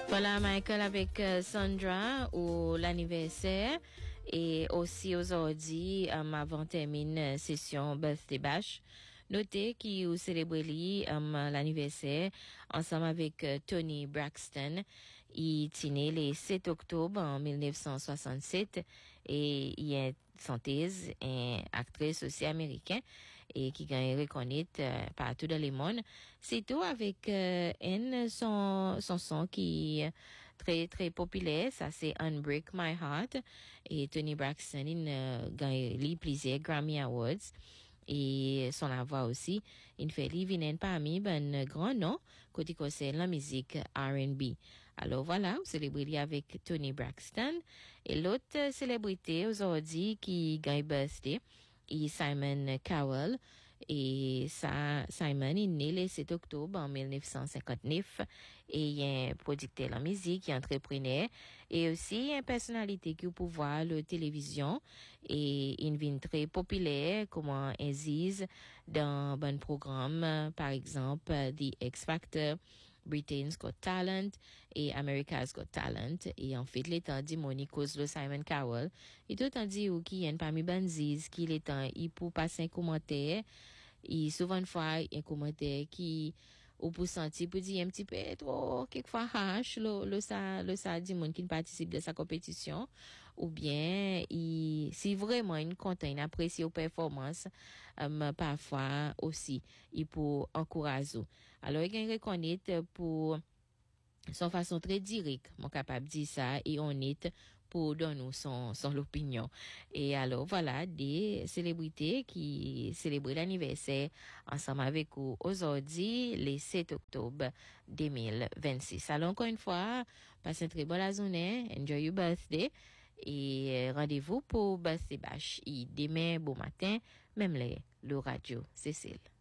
Voilà, Michael avec Sandra ou l'anniversaire et aussi aujourd'hui avant termine session Birthday Bash. Notez qu'il a célébré l'anniversaire ensemble avec Tony Braxton. Il est né le 7 octobre en 1967 et il est chanteuse et actrice aussi américaine et qui gagne reconnaître partout dans le monde. C'est tout avec son son qui est très très populaire, ça c'est Unbreak My Heart et Tony Braxton gagne plusieurs Grammy Awards. Et son la voix aussi, il fait vinen parmi ben grand nom côté c'est la musique R&B. Alors voilà, on célèbre avec Tony Braxton et l'autre célébrité aujourd'hui qui gagne birthday est Simon Cowell. Et ça, Simon est né le 7 octobre en 1959 et il est un producteur de musique, il est entrepreneur et aussi une personnalité qui a pouvoir la télévision et il devient très populaire comme un Aziz dans un programme, par exemple The X Factor, Britain's Got Talent et America's Got Talent. Et en fait, l'état dit Monique Oslo Simon Cowell. Et tout en dit ou qui y a parmi Banziz qui l'état, il peut passer un commentaire. Et souvent une fois, un commentaire qui, ou pour sentir, pour dire un petit peu trop, quelquefois hache, le ça dit monde qui participe de sa compétition. Ou bien, si vraiment il content, il apprécie aux performances, parfois aussi, il peut encourager. Alors, il y a une reconnaître pour son façon très directe, mon capable de dire ça, et honnête pour donner son opinion. Et alors, voilà, des célébrités qui célèbrent l'anniversaire ensemble avec vous aujourd'hui, le 7 octobre 2026. Alors, encore une fois, passez une très bonne journée, enjoy your birthday, et rendez-vous pour Birthday Bash. Et demain, bon matin, même le radio, Cécile.